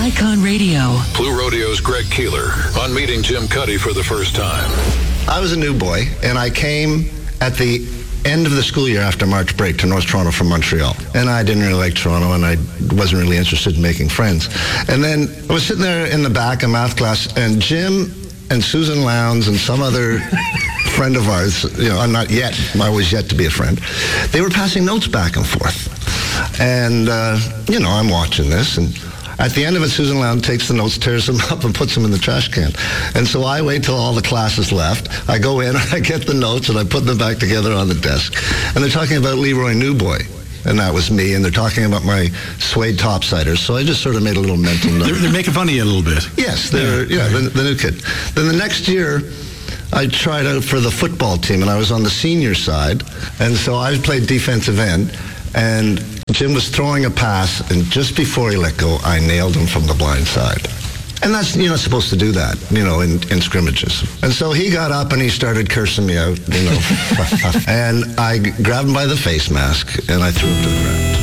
Icon Radio. Blue Rodeo's Greg Keeler on meeting Jim Cuddy for the first time. I was a new boy, and I came at the end of the school year after March break to North Toronto from Montreal. And I didn't really like Toronto, and I wasn't really interested in making friends. And then I was sitting there in the back of math class, and Jim and Susan Lowndes and some other friend of ours, I'm not yet, I was yet to be a friend, they were passing notes back and forth. And, I'm watching this, and at the end of it, Susan Lowndes takes the notes, tears them up, and puts them in the trash can. And so I wait till all the classes left. I go in, I get the notes, and I put them back together on the desk. And they're talking about Leroy Newboy. And that was me, and they're talking about my suede topsiders. So I just sort of made a little mental note. They're making fun of you a little bit. Yes, the new kid. Then the next year, I tried out for the football team, and I was on the senior side. And so I played defensive end, and Jim was throwing a pass, and just before he let go, I nailed him from the blind side. And that's, you're not supposed to do that, in scrimmages. And so he got up and he started cursing me out, And I grabbed him by the face mask and I threw him to the ground.